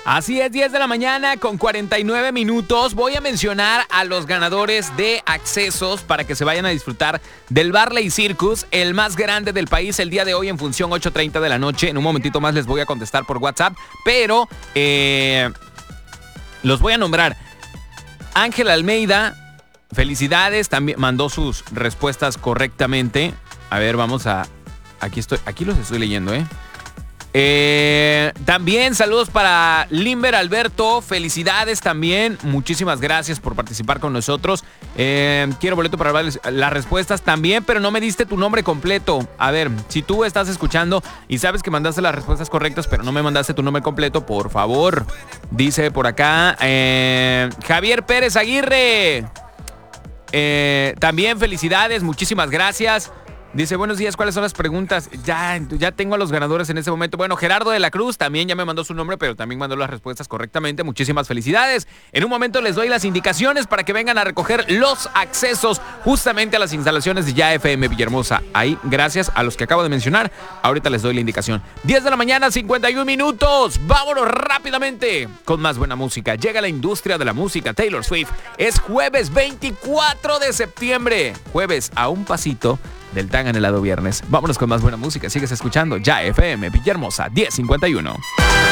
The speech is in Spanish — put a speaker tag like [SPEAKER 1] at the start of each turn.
[SPEAKER 1] Así es, 10 de la mañana con 49 minutos. Voy a mencionar a los ganadores de accesos para que se vayan a disfrutar del Barley Circus, el más grande del país, el día de hoy en función 8:30 de la noche. En un momentito más les voy a contestar por WhatsApp, pero los voy a nombrar. Ángel Almeida, felicidades, también mandó sus respuestas correctamente. A ver, vamos a... Aquí los estoy leyendo, También saludos para Limber Alberto, felicidades también, muchísimas gracias por participar con nosotros. Quiero boleto para ver las respuestas también, pero no me diste tu nombre completo. A ver, si tú estás escuchando y sabes que mandaste las respuestas correctas, pero no me mandaste tu nombre completo, por favor. Dice por acá Javier Pérez Aguirre, también felicidades, muchísimas gracias. Dice, buenos días, ¿cuáles son las preguntas? Ya tengo a los ganadores en este momento. Bueno, Gerardo de la Cruz también ya me mandó su nombre, pero también mandó las respuestas correctamente. Muchísimas felicidades. En un momento les doy las indicaciones para que vengan a recoger los accesos justamente a las instalaciones de Ya FM Villahermosa. Ahí, gracias a los que acabo de mencionar, ahorita les doy la indicación. 10 de la mañana, 51 minutos. Vámonos rápidamente con más buena música. Llega la industria de la música, Taylor Swift. Es jueves 24 de septiembre. Jueves a un pasito del tan anhelado viernes. Vámonos con más buena música. Sigues escuchando Ya FM Villahermosa 1051.